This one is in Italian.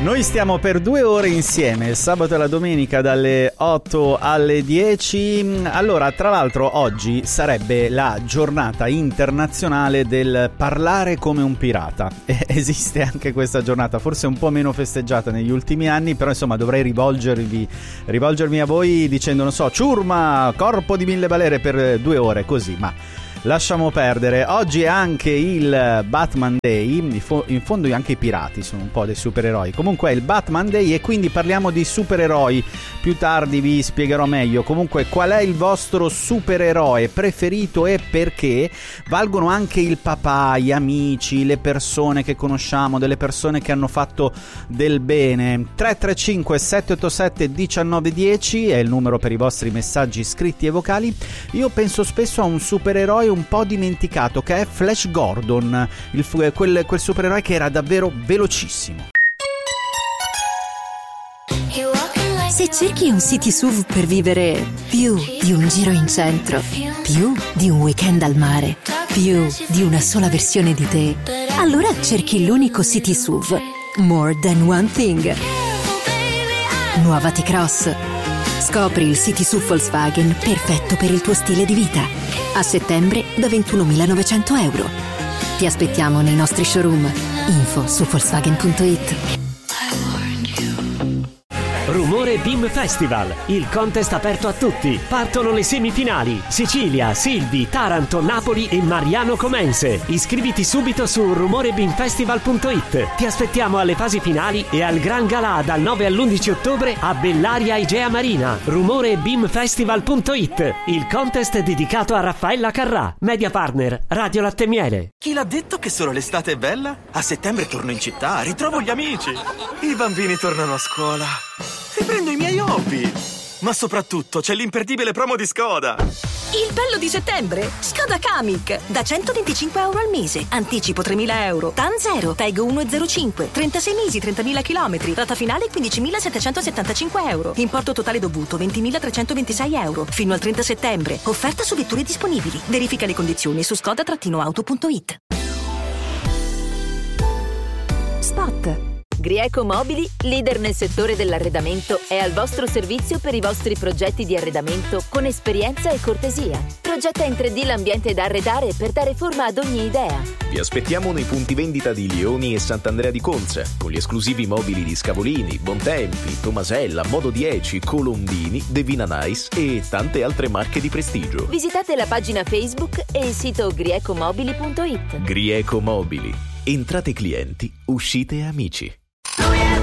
Noi stiamo per 2 ore insieme, il sabato e la domenica dalle 8 alle 10. Allora, tra l'altro oggi sarebbe la giornata internazionale del parlare come un pirata. Esiste anche questa giornata, forse un po' meno festeggiata negli ultimi anni, però insomma dovrei rivolgermi a voi dicendo, non so, ciurma, corpo di 1000 balere per 2 ore, così, ma lasciamo perdere. Oggi è anche il Batman Day, in fondo anche i pirati sono un po' dei supereroi. Comunque è il Batman Day e quindi parliamo di supereroi. Più tardi vi spiegherò meglio. Comunque, qual è il vostro supereroe preferito e perché? Valgono anche il papà, gli amici, le persone che conosciamo, delle persone che hanno fatto del bene. 335 787 1910 è il numero per i vostri messaggi scritti e vocali. Io penso spesso a un supereroe un po' dimenticato, che è Flash Gordon, quel supereroe che era davvero velocissimo. Se cerchi un city SUV per vivere più di un giro in centro, più di un weekend al mare, più di una sola versione di te, allora cerchi l'unico city SUV More Than One Thing. Nuova T-Cross. Scopri il city SUV Volkswagen perfetto per il tuo stile di vita. A settembre da 21.900 euro. Ti aspettiamo nei nostri showroom. Info su Volkswagen.it. Rumore BIM Festival, il contest aperto a tutti. Partono le semifinali: Sicilia, Silvi, Taranto, Napoli e Mariano Comense. Iscriviti subito su rumorebimfestival.it. Ti aspettiamo alle fasi finali e al Gran Galà dal 9 all'11 ottobre a Bellaria Igea Marina. Rumorebimfestival.it, il contest dedicato a Raffaella Carrà, media partner Radio Latte Miele. Chi l'ha detto che solo l'estate è bella? A settembre torno in città, ritrovo gli amici. I bambini tornano a scuola. Riprendo i miei hobby. Ma soprattutto c'è l'imperdibile promo di Skoda. Il bello di settembre? Skoda Kamiq. Da 125 euro al mese. Anticipo 3.000 euro. TAN 0. TEG 1,05. 36 mesi, 30.000 chilometri. Rata finale 15.775 euro. Importo totale dovuto 20.326 euro. Fino al 30 settembre. Offerta su vetture disponibili. Verifica le condizioni su skoda-auto.it. Spot. Grieco Mobili, leader nel settore dell'arredamento, è al vostro servizio per i vostri progetti di arredamento con esperienza e cortesia. Progetta in 3D l'ambiente da arredare per dare forma ad ogni idea. Vi aspettiamo nei punti vendita di Lioni e Sant'Andrea di Conza, con gli esclusivi mobili di Scavolini, Bontempi, Tomasella, Modo 10, Colombini, Devina Nice e tante altre marche di prestigio. Visitate la pagina Facebook e il sito griecomobili.it. Grieco Mobili. Entrate clienti, uscite amici.